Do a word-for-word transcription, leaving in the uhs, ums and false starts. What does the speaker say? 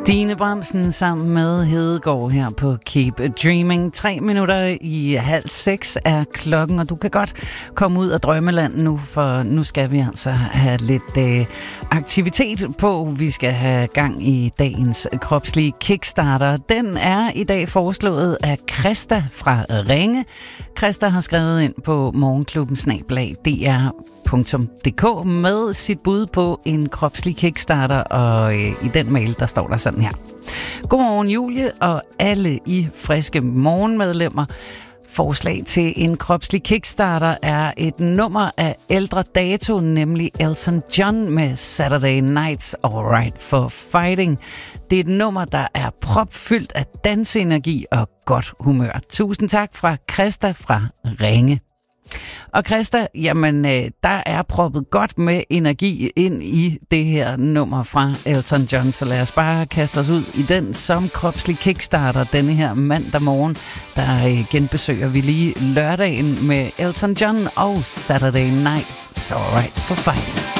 Stine Bramsen sammen med Hedegaard her på Keep Dreaming. Tre minutter i halv seks er klokken, og du kan godt komme ud af drømmeland nu, for nu skal vi altså have lidt øh, aktivitet på. Vi skal have gang i dagens kropslige kickstarter. Den er i dag foreslået af Christa fra Ringe. Christa har skrevet ind på morgenklubben snabel-a d r punktum d k med sit bud på en kropslig kickstarter, og øh, i den mail, der står der sådan her. Godmorgen Julie og alle I friske morgenmedlemmer. Forslag til en kropslig kickstarter er et nummer af ældre dato, nemlig Elton John med Saturday Nights Alright for Fighting. Det er et nummer, der er propfyldt af danseenergi og godt humør. Tusind tak fra Christa fra Ringe. Og Christa, jamen, der er proppet godt med energi ind i det her nummer fra Elton John, så lad os bare kaste os ud i den som kropslig kickstarter denne her mandag morgen. Der genbesøger vi lige lørdagen med Elton John og Saturday Night Alright for Fighting.